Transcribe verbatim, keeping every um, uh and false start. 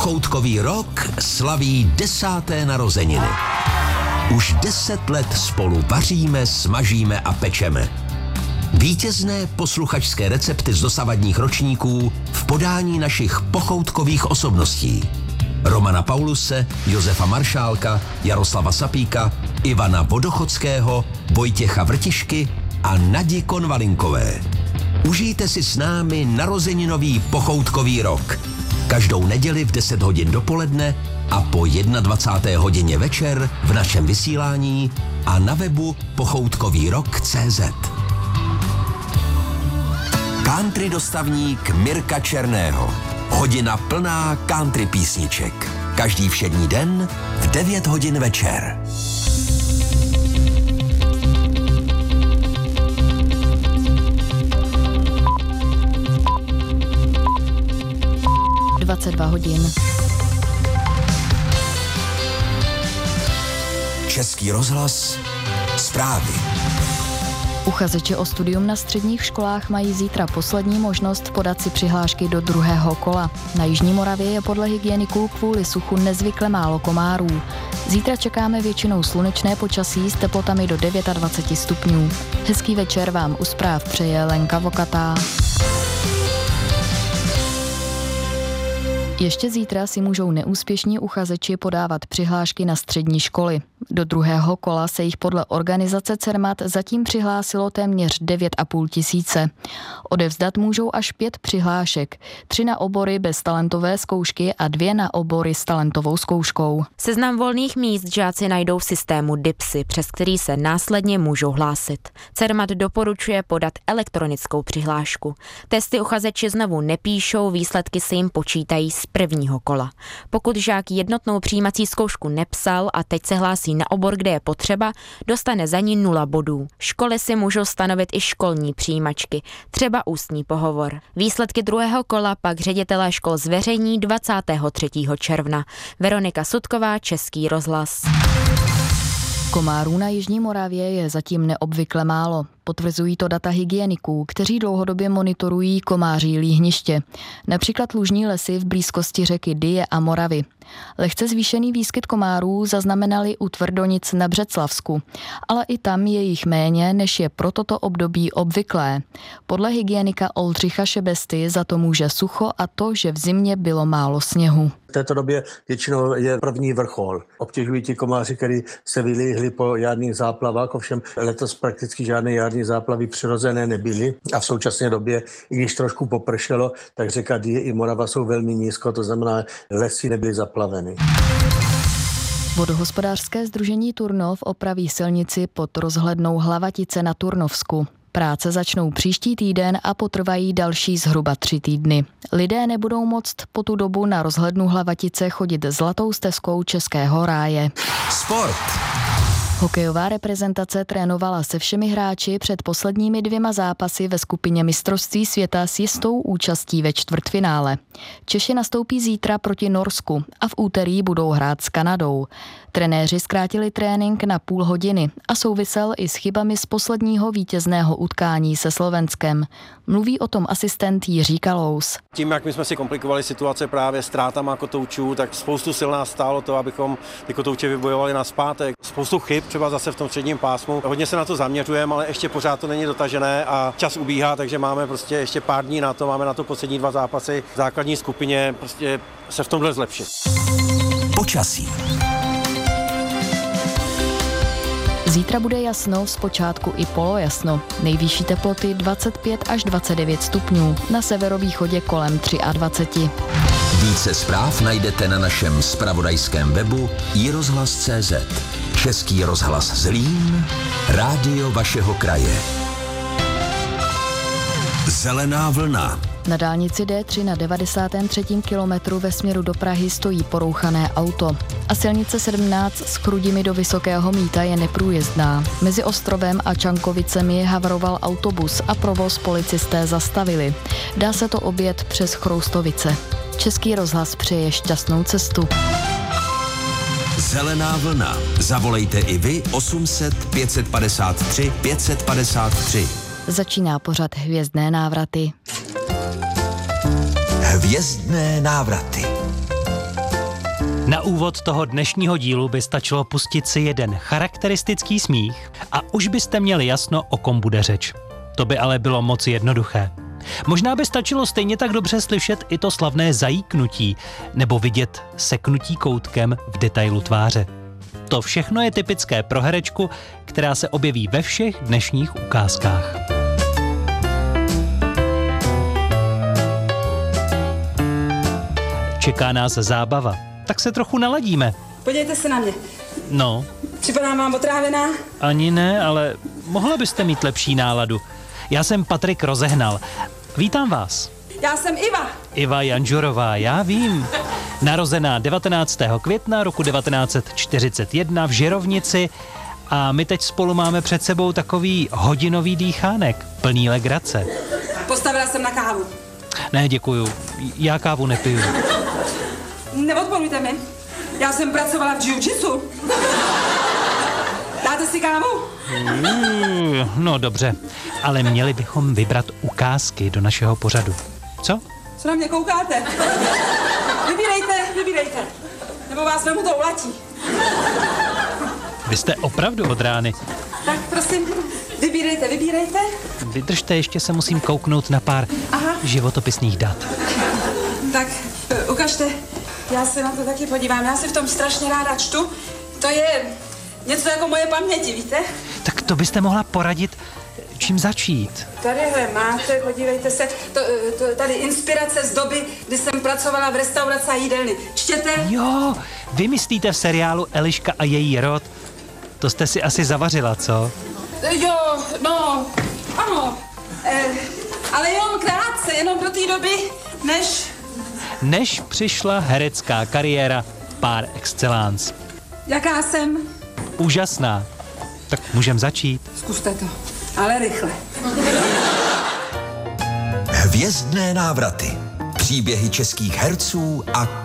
Pochoutkový rok slaví desáté narozeniny. Už deset let spolu vaříme, smažíme a pečeme. Vítězné posluchačské recepty z dosavadních ročníků v podání našich pochoutkových osobností. Romana Pauluse, Josefa Maršálka, Jaroslava Sapíka, Ivana Vodochodského, Vojtěcha Vrtišky a Nadi Konvalinkové. Užijte si s námi narozeninový pochoutkový rok. Každou neděli v deset hodin dopoledne a po dvacáté první hodině večer v našem vysílání a na webu pochoutkový rok tečka cé zet. Country dostavník Mirka Černého. Hodina plná country písniček. Každý všední den v devět hodin večer. dvacet dva hodin. Český rozhlas, zprávy. Uchazeči o studium na středních školách mají zítra poslední možnost podat si přihlášky do druhého kola. Na Jižní Moravě je podle hygieniků kvůli suchu nezvykle málo komárů. Zítra čekáme většinou slunečné počasí s teplotami do dvacet devět stupňů. Hezký večer vám u zpráv přeje Lenka Vokatá. Ještě zítra si můžou neúspěšní uchazeči podávat přihlášky na střední školy. Do druhého kola se jich podle organizace Cermat zatím přihlásilo téměř devět a půl tisíce. Odevzdat můžou až pět přihlášek, tři na obory bez talentové zkoušky a dvě na obory s talentovou zkouškou. Seznam volných míst žáci najdou v systému DIPSy, přes který se následně můžou hlásit. Cermat doporučuje podat elektronickou přihlášku. Testy uchazeči znovu nepíšou, výsledky se jim počítají z prvního kola. Pokud žák jednotnou přijímací zkoušku nepsal a teď se hlásí na obor, kde je potřeba, dostane za ní nula bodů. Školy si můžou stanovit i školní přijímačky, třeba ústní pohovor. Výsledky druhého kola pak ředitelé škol zveřejní dvacátého třetího června. Veronika Sudková, Český rozhlas. Komárů na Jižní Moravě je zatím neobvykle málo. Potvrzují to data hygieniků, kteří dlouhodobě monitorují komáří líhniště. Například lužní lesy v blízkosti řeky Dyje a Moravy. Lehce zvýšený výskyt komárů zaznamenali u Tvrdonic na Břeclavsku, ale i tam je jich méně, než je pro toto období obvyklé. Podle hygienika Oldřicha Šebesty za to může sucho a to, že v zimě bylo málo sněhu. V této době většinou je první vrchol. Obtěžují ti komáři, kteří se vylíhli po jarních záplavách, ovšem letos prakticky žádné jarní záplavy přirozené nebyly a v současné době, i když trošku popršelo, tak řeka Dyje i Morava jsou velmi nízko, to znamená, lesy nebyly zaplaveny. Vodohospodářské sdružení Turnov opraví silnici pod rozhlednou Hlavatice na Turnovsku. Práce začnou příští týden a potrvají další zhruba tři týdny. Lidé nebudou moct po tu dobu na rozhlednu Hlavatice chodit zlatou stezkou Českého ráje. Sport. Hokejová reprezentace trénovala se všemi hráči před posledními dvěma zápasy ve skupině mistrovství světa s jistou účastí ve čtvrtfinále. Češi nastoupí zítra proti Norsku a v úterý budou hrát s Kanadou. Trenéři zkrátili trénink na půl hodiny a souvisel i s chybami z posledního vítězného utkání se Slovenskem. Mluví o tom asistent Jiří Kalous. Tím, jak my jsme si komplikovali situace právě ztrátama kotoučů, tak spoustu sil nás stálo to, abychom ty kotouče vybojovali nazpátek. Spoustu chyb, třeba zase v tom středním pásmu. Hodně se na to zaměřujeme, ale ještě pořád to není dotažené a čas ubíhá, takže máme prostě ještě pár dní na to, máme na to poslední dva zápasy v základní skupině, prostě se v tomhle zlepšit. Počasí. Zítra bude jasno, zpočátku i polojasno. Nejvyšší teploty dvacet pět až dvacet devět stupňů, na severovýchodě kolem dvacet tři. Více zpráv najdete na našem zpravodajském webu i rozhlas tečka cé zet. Český rozhlas Zlín, rádio vašeho kraje. Zelená vlna. Na dálnici D tři na devadesátém třetím kilometru ve směru do Prahy stojí porouchané auto. A silnice sedmnáct s Chrudimi do Vysokého Mýta je neprůjezdná. Mezi Ostrovem a Čankovicemi havaroval autobus a provoz policisté zastavili. Dá se to objet přes Chroustovice. Český rozhlas přeje šťastnou cestu. Zelená vlna. Zavolejte i vy osm set pět set padesát tři pět set padesát tři. Začíná pořad Hvězdné návraty. Hvězdné návraty. Na úvod toho dnešního dílu by stačilo pustit si jeden charakteristický smích a už byste měli jasno, o kom bude řeč. To by ale bylo moc jednoduché. Možná by stačilo stejně tak dobře slyšet i to slavné zajíknutí nebo vidět seknutí koutkem v detailu tváře. To všechno je typické pro herečku, která se objeví ve všech dnešních ukázkách. Čeká nás zábava, tak se trochu naladíme. Podívejte se na mě. No. Připadám vám otrávená? Ani ne, ale mohla byste mít lepší náladu. Já jsem Patrik Rozehnal. Vítám vás. Já jsem Iva. Iva Janžurová, já vím. Narozená devatenáctého května roku devatenáct set čtyřicet jedna v Žirovnici a my teď spolu máme před sebou takový hodinový dýchánek, plný legrace. Postavila jsem na kávu. Ne, děkuju. Já kávu nepiju. Neodporujte mi. Já jsem pracovala v jiu-jitsu. Dáte si kávu? Mm, no dobře, ale měli bychom vybrat ukázky do našeho pořadu. Co? Co na mě koukáte? Vybírejte, vybírejte. Nebo vás vemu tou latí. Vy jste opravdu od rány. Tak prosím, vybírejte, vybírejte. Vydržte, ještě se musím kouknout na pár Aha. životopisných dat. Tak ukažte, já se na to taky podívám. Já si v tom strašně ráda čtu. To je něco jako moje paměti, víte? Tak to byste mohla poradit, čím začít. Tadyhle máte, podívejte se, to, to, tady inspirace z doby, kdy jsem pracovala v restauraci a jídelny. Čtěte? Jo, vy myslíte v seriálu Eliška a její rod? To jste si asi zavařila, co? Jo, no, ano, eh, ale jenom krátce, jenom do té doby, než... Než přišla herecká kariéra par excellence. Jaká jsem? Úžasná. Tak můžem začít. Zkuste to, ale rychle. Hvězdné návraty. Příběhy českých herců a